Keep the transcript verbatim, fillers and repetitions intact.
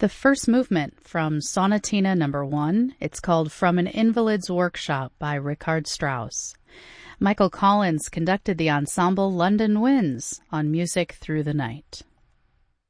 The first movement from Sonatina number one. It's called From an Invalid's Workshop by Richard Strauss. Michael Collins conducted the ensemble London Winds on Music Through the Night.